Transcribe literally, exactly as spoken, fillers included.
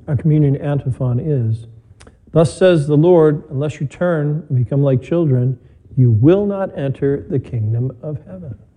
our communion antiphon is, "Thus says the Lord, unless you turn and become like children, you will not enter the kingdom of heaven."